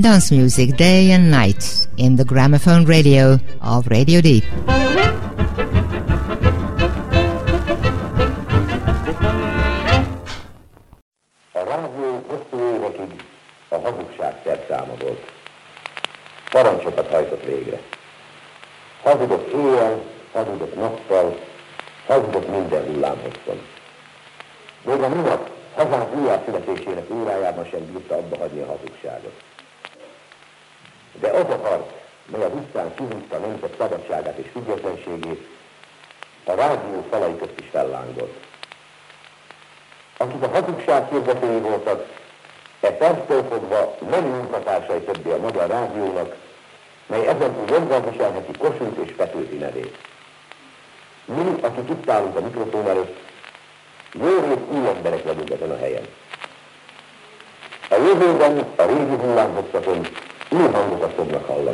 dance music day and night in the gramophone radio of Radio Deep. A rádió hosszú évekig a hazugság szerszáma volt. Parancsokat hajtott végre. Hazudott éjjel, hazudott nappal, hazudott minden hullámhosszon. Még a minap hazánk újjászületésének órájában sem bírta abba hagyni a hazugságot. De az a harc, mely az utcán kihúzta a nemzet szabadságát és függetlenségét, a rádió falai közt is fellángolt. Akik a hazugság hirdetői voltak, e perctől fogva nem munkatársai többé a Magyar Rádiónak, mely ezentúl joggal viselheti Kossuth és Petőfi nevét. Mi, akik itt állunk a mikrofon előtt, jó rét új emberek vagyunk ezen a helyen. A jövőben a régi hullámhosszakon új hangokat fognak hallani.